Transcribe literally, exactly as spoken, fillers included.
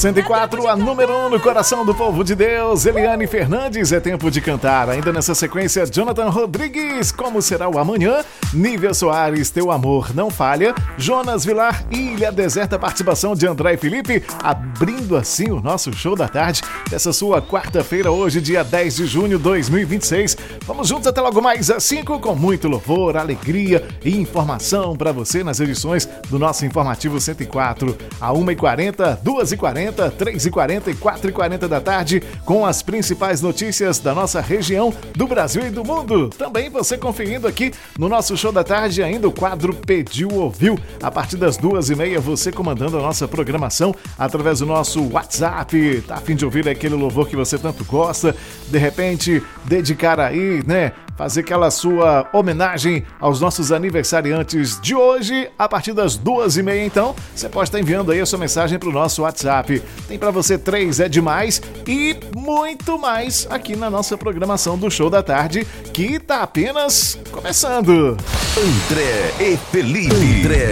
cento e quatro, a número um no coração do povo de Deus. Eliane Fernandes, é tempo de cantar. Ainda nessa sequência, Jonathan Rodrigues, como será o amanhã? Nívia Soares, teu amor não falha. Jonas Vilar, Ilha Deserta, participação de André e Felipe, abrindo assim o nosso show da tarde dessa sua quarta-feira, hoje, dia dez de junho de dois mil e vinte e seis. Vamos juntos até logo mais às cinco, com muito louvor, alegria e informação para você nas edições do nosso Informativo cento e quatro, a uma e quarenta, duas e quarenta, três e quarenta e quatro e quarenta da tarde, com as principais notícias da nossa região, do Brasil e do mundo. Também você conferindo aqui no nosso show da tarde ainda o quadro Pediu Ouviu. A partir das duas e meia, você comandando a nossa programação através do nosso WhatsApp. Tá a fim de ouvir aquele louvor que você tanto gosta? De repente, dedicar aí, né? Fazer aquela sua homenagem aos nossos aniversariantes de hoje, a partir das duas e meia, então, você pode estar enviando aí a sua mensagem para o nosso WhatsApp. Tem para você três é demais e muito mais aqui na nossa programação do Show da Tarde, que tá apenas começando. André e Felipe. André